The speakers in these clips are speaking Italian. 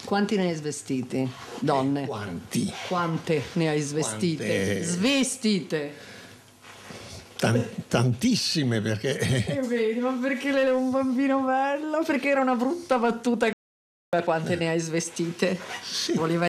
Quanti ne hai svestiti, donne? Quanti? Quante ne hai svestite? Quante? Svestite! Tantissime, perché E vedi, ma perché lei è un bambino bello? Perché era una brutta battuta. Quante ne hai svestite? sì, Voleva...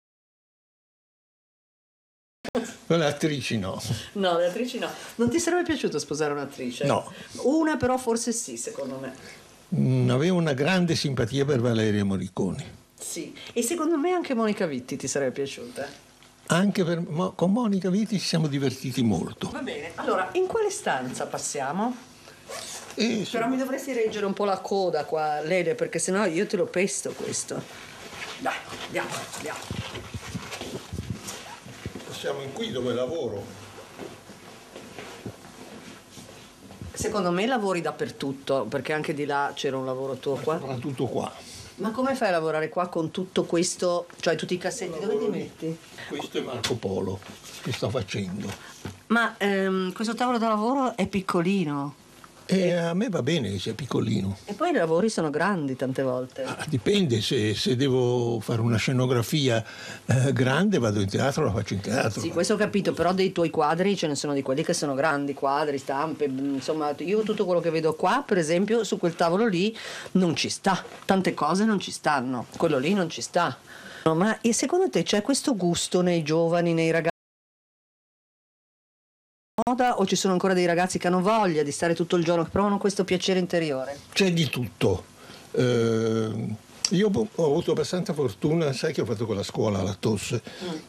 con le attrici no. No, le attrici no. Non ti sarebbe piaciuto sposare un'attrice? No. Una però forse sì, secondo me. Avevo una grande simpatia per Valeria Morricone. Sì. E secondo me anche Monica Vitti ti sarebbe piaciuta. Anche con Monica Vitti ci siamo divertiti molto. Va bene, allora in quale stanza passiamo? E Però mi dovresti reggere un po' la coda qua, Lele, perché sennò io te lo pesto questo. Dai, andiamo. siamo in qui dove lavoro. Secondo me lavori dappertutto, perché anche di là c'era un lavoro tuo qua. Soprattutto qua. Ma come fai a lavorare qua con tutto questo, cioè tutti i cassetti, dove ti metti? Questo è Marco Polo, che sto facendo. Ma questo tavolo da lavoro è piccolino. E a me va bene che sia piccolino. E poi i lavori sono grandi tante volte. Dipende, se devo fare una scenografia grande vado in teatro, la faccio in teatro. Sì, questo ho capito, però dei tuoi quadri ce ne sono di quelli che sono grandi, quadri, stampe, insomma, io tutto quello che vedo qua, per esempio, su quel tavolo lì non ci sta, tante cose non ci stanno, quello lì non ci sta. No, ma e secondo te c'è questo gusto nei giovani, nei ragazzi? O ci sono ancora dei ragazzi che hanno voglia di stare tutto il giorno, che provano questo piacere interiore? C'è di tutto. Io ho avuto abbastanza fortuna, sai che ho fatto quella scuola alla TOS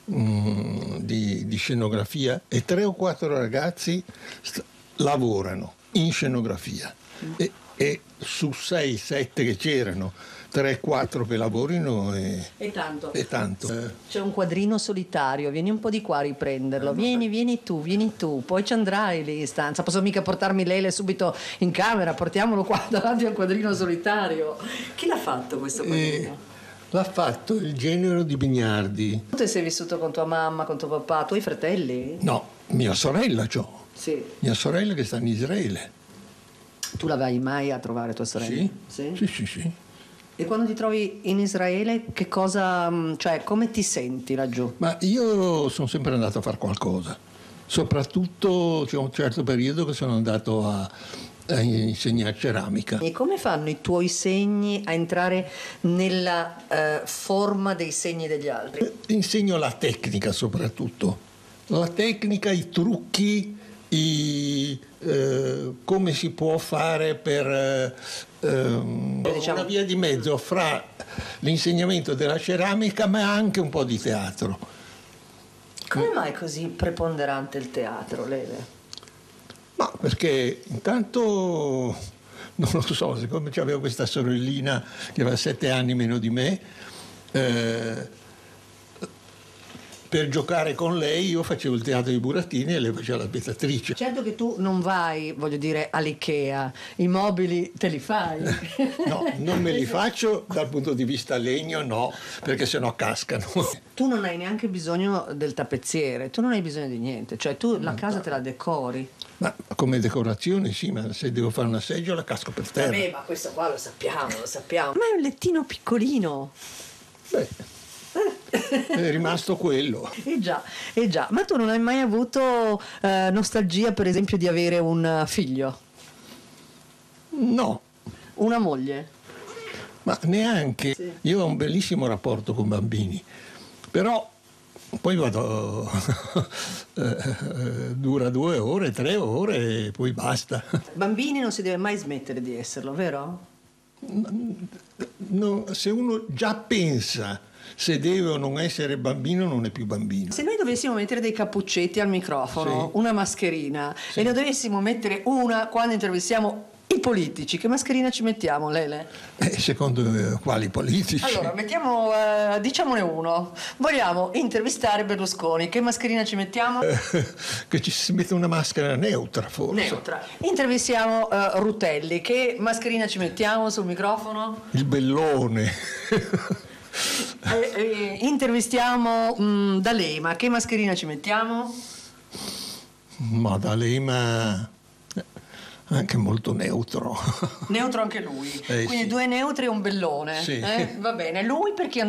di scenografia, e 3 o 4 ragazzi lavorano in scenografia e su 6-7 che c'erano 3-4 che lavorino è tanto. C'è un quadrino solitario, vieni un po' di qua a riprenderlo, vieni tu, poi ci andrai lì in stanza, posso mica portarmi Lele subito in camera, portiamolo qua davanti al quadrino solitario. Chi l'ha fatto questo quadrino? L'ha fatto il genero di Bignardi. Tu sei vissuto con tua mamma, con tuo papà, tu hai fratelli? No, mia sorella c'ho. Sì. Mia sorella che sta in Israele. Tu la vai mai a trovare tua sorella? Sì. E quando ti trovi in Israele, che cosa, cioè come ti senti laggiù? Ma io sono sempre andato a fare qualcosa, soprattutto c'è un certo periodo che sono andato a insegnare ceramica. E come fanno i tuoi segni a entrare nella forma dei segni degli altri? Insegno la tecnica soprattutto, la tecnica, i trucchi, come si può fare per una via di mezzo fra l'insegnamento della ceramica ma anche un po' di teatro. Come mai è così preponderante il teatro, Lele? Ma perché intanto non lo so, siccome avevo questa sorellina che aveva 7 anni meno di me, per giocare con lei io facevo il teatro di burattini e lei faceva la spettatrice. Certo che tu non vai, voglio dire, all'Ikea, i mobili te li fai. No, non me li faccio dal punto di vista legno, no, perché sennò cascano. Tu non hai neanche bisogno del tappezziere, tu non hai bisogno di niente, cioè tu la casa te la decori. Ma come decorazione sì, ma se devo fare una seggiola casco per terra. Vabbè, ma questo qua lo sappiamo. Ma è un lettino piccolino. Beh, è rimasto quello. Eh già, ma tu non hai mai avuto nostalgia, per esempio, di avere un figlio? No. Una moglie? Ma neanche. Sì. Io ho un bellissimo rapporto con bambini, però poi vado, dura 2 ore, 3 ore e poi basta. Bambini non si deve mai smettere di esserlo, vero? No, se uno già pensa se deve o non essere bambino, non è più bambino. Se noi dovessimo mettere dei cappuccetti al microfono, sì, una mascherina, sì, e ne dovessimo mettere una quando intervistiamo i politici, che mascherina ci mettiamo, Lele? Secondo quali politici? Allora, mettiamo, diciamone uno. Vogliamo intervistare Berlusconi, che mascherina ci mettiamo? Che ci si mette una maschera neutra, forse. Neutra. Intervistiamo Rutelli, che mascherina ci mettiamo sul microfono? Il bellone. Intervistiamo D'Alema, che mascherina ci mettiamo? Ma D'Alema anche molto neutro. Neutro anche lui, quindi sì, 2 neutri e un bellone. Sì. Va bene, lui perché